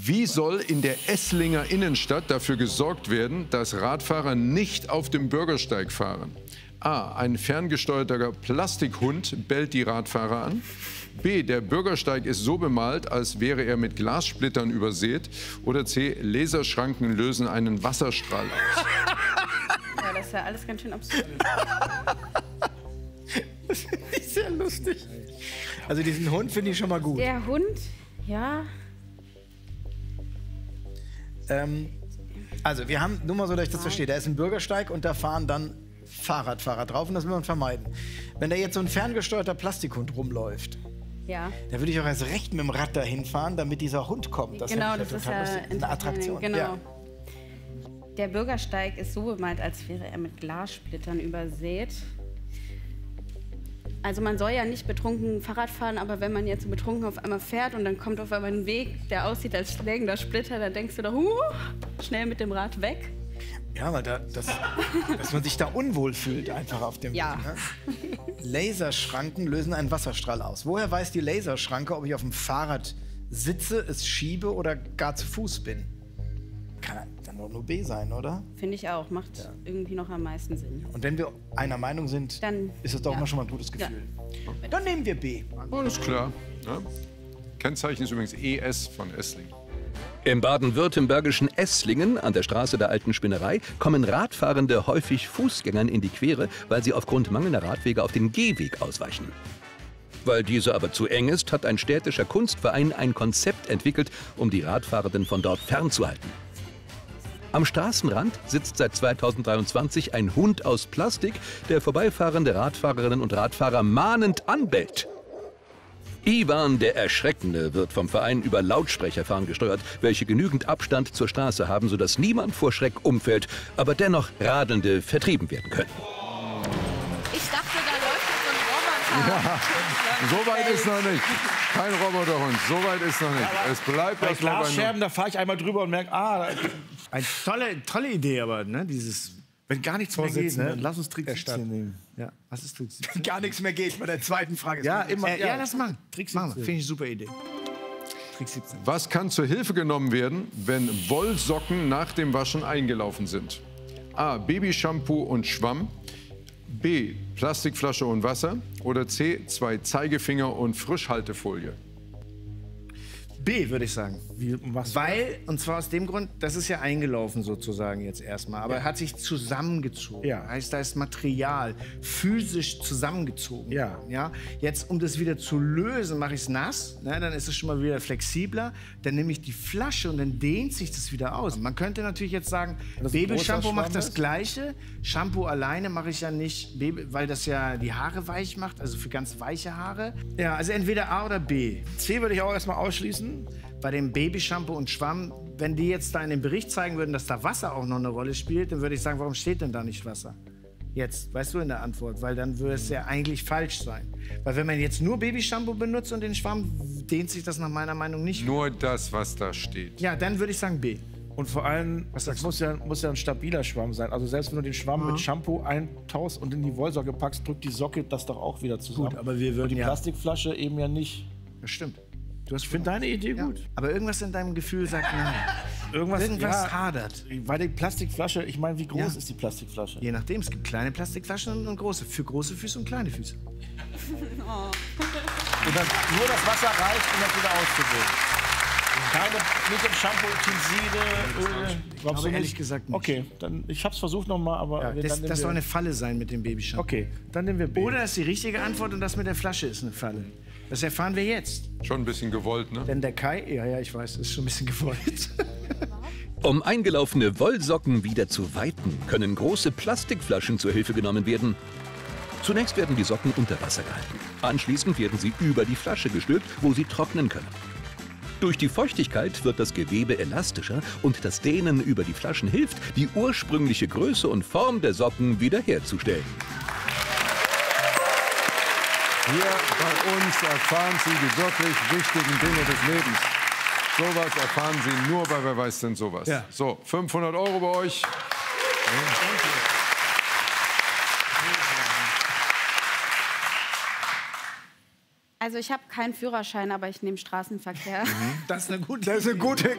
Wie soll in der Esslinger Innenstadt dafür gesorgt werden, dass Radfahrer nicht auf dem Bürgersteig fahren? A. Ein ferngesteuerter Plastikhund bellt die Radfahrer an. B. Der Bürgersteig ist so bemalt, als wäre er mit Glassplittern übersät. Oder C. Laserschranken lösen einen Wasserstrahl aus. Ja, das ist ja alles ganz schön absurd. Das finde ich sehr lustig. Also diesen Hund finde ich schon mal gut. Der Hund, ja. Also wir haben, nur mal so, dass ich das verstehe, da ist ein Bürgersteig und da fahren dann Fahrradfahrer drauf und das will man vermeiden. Wenn da jetzt so ein ferngesteuerter Plastikhund rumläuft, Ja. da würde ich auch erst recht mit dem Rad dahin fahren, damit dieser Hund kommt. Das Genau, finde ich das ist total ja lustig. Eine Attraktion. Genau. Ja. Der Bürgersteig ist so bemalt, als wäre er mit Glassplittern übersät. Also man soll ja nicht betrunken Fahrrad fahren, aber wenn man jetzt so betrunken auf einmal fährt und dann kommt auf einmal ein Weg, der aussieht als schlägender Splitter, dann denkst du da, schnell mit dem Rad weg. Ja, weil dass man sich da unwohl fühlt einfach auf dem Ja. Weg. Ne? Laserschranken lösen einen Wasserstrahl aus. Woher weiß die Laserschranke, ob ich auf dem Fahrrad sitze, es schiebe oder gar zu Fuß bin? Kann dann doch nur B sein, oder? Finde ich auch, macht irgendwie noch am meisten Sinn. Und wenn wir einer Meinung sind, Dann, ist es doch ja. immer schon mal ein gutes Gefühl. Dann nehmen wir B. Alles klar. Ja. Kennzeichen ist übrigens ES von Esslingen. Im baden-württembergischen Esslingen an der Straße der Alten Spinnerei kommen Radfahrende häufig Fußgängern in die Quere, weil sie aufgrund mangelnder Radwege auf den Gehweg ausweichen. Weil dieser aber zu eng ist, hat ein städtischer Kunstverein ein Konzept entwickelt, um die Radfahrenden von dort fernzuhalten. Am Straßenrand sitzt seit 2023 ein Hund aus Plastik, der vorbeifahrende Radfahrerinnen und Radfahrer mahnend anbellt. Ivan der Erschreckende wird vom Verein über Lautsprecher ferngesteuert, welche genügend Abstand zur Straße haben, sodass niemand vor Schreck umfällt, aber dennoch Radelnde vertrieben werden können. Ich dachte, da läuft jetzt so ein Roboter. So weit ist noch nicht. Kein Roboterhund, so weit ist noch nicht. Es bleibt Bei das Robot. Glasscherben, da fahre ich einmal drüber und merke, eine tolle Idee, aber ne, dieses, wenn gar nichts mehr geht, ne, lass uns Trick 17 nehmen. Ja, was ist Trick 17? Gar nichts mehr geht bei der zweiten Frage. Ja, immer. Ja, Lass machen. Trick 17. Finde ich eine super Idee. Trick 17. Was kann zur Hilfe genommen werden, wenn Wollsocken nach dem Waschen eingelaufen sind? A. Babyshampoo und Schwamm. B. Plastikflasche und Wasser. Oder C. 2 Zeigefinger und Frischhaltefolie. B, würde ich sagen. Wie, was? Weil, und zwar aus dem Grund, das ist ja eingelaufen sozusagen jetzt erstmal, aber er hat sich zusammengezogen. Ja. Heißt, da ist Material physisch zusammengezogen. Ja. Ja. Jetzt, um das wieder zu lösen, mache ich es nass, ne, dann ist es schon mal wieder flexibler. Dann nehme ich die Flasche und dann dehnt sich das wieder aus. Man könnte natürlich jetzt sagen, das ein Babyshampoo großer macht Schwamm das ist? Gleiche. Shampoo alleine mache ich ja nicht, weil das ja die Haare weich macht, also für ganz weiche Haare. Ja, also entweder A oder B. C würde ich auch erstmal ausschließen. Bei dem Babyshampoo und Schwamm, wenn die jetzt da in dem Bericht zeigen würden, dass da Wasser auch noch eine Rolle spielt, dann würde ich sagen, warum steht denn da nicht Wasser? Jetzt, weißt du in der Antwort, weil dann würde es ja eigentlich falsch sein. Weil wenn man jetzt nur Babyshampoo benutzt und den Schwamm, dehnt sich das nach meiner Meinung nicht. Nur das, was da steht. Ja, dann würde ich sagen B. Und vor allem, das muss ja ein stabiler Schwamm sein. Also selbst wenn du den Schwamm mit Shampoo eintauchst und in die Wollsocke packst, drückt die Socke das doch auch wieder zusammen. Gut, aber wir würden und die ja- Plastikflasche eben ja nicht. Das stimmt. Ich finde deine Idee gut. Aber irgendwas in deinem Gefühl sagt nein. Irgendwas hadert. Weil die Plastikflasche, ich meine, wie groß Ja. ist die Plastikflasche? Je nachdem, es gibt kleine Plastikflaschen und große. Für große Füße und kleine Füße. Und dann nur das Wasser reicht, um das wieder auszudrehen. Nicht im Shampoo, Utensilien, Öl. Ich glaube ehrlich gesagt nicht. Okay, dann, ich hab's versucht nochmal, aber Ja, dann das nehmen soll wir- eine Falle sein mit dem Babyshampoo. Okay, dann nehmen wir B. Oder das ist die richtige Antwort und das mit der Flasche ist eine Falle. Das erfahren wir jetzt. Schon ein bisschen gewollt, ne? Denn der Kai, ja, ich weiß, ist schon ein bisschen gewollt. Um eingelaufene Wollsocken wieder zu weiten, können große Plastikflaschen zur Hilfe genommen werden. Zunächst werden die Socken unter Wasser gehalten. Anschließend werden sie über die Flasche gestülpt, wo sie trocknen können. Durch die Feuchtigkeit wird das Gewebe elastischer und das Dehnen über die Flaschen hilft, die ursprüngliche Größe und Form der Socken wiederherzustellen. Hier bei uns erfahren Sie die wirklich wichtigen Dinge des Lebens. Sowas erfahren Sie nur bei Wer weiß denn sowas. Ja. So, 500 € bei euch. Also ich habe keinen Führerschein, aber ich nehme Straßenverkehr. Das ist eine gute